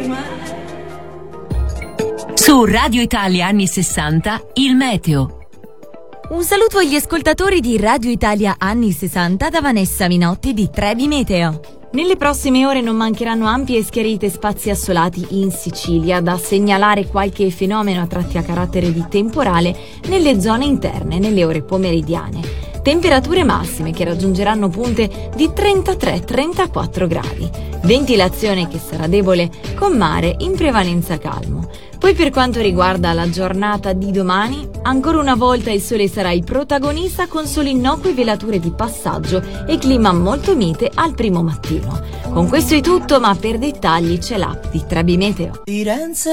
Su Radio Italia anni 60, il meteo. Un saluto agli ascoltatori di Radio Italia anni 60 da Vanessa Minotti di Trebi Meteo. Nelle prossime ore non mancheranno ampie e schiarite spazi assolati in Sicilia, da segnalare qualche fenomeno a tratti a carattere di temporale nelle zone interne nelle ore pomeridiane. Temperature massime che raggiungeranno punte di 33-34 gradi. Ventilazione che sarà debole con mare in prevalenza calmo. Poi per quanto riguarda la giornata di domani, ancora una volta il sole sarà il protagonista con solo innocue velature di passaggio e clima molto mite al primo mattino. Con questo è tutto, ma per dettagli c'è l'app di Trebi Meteo.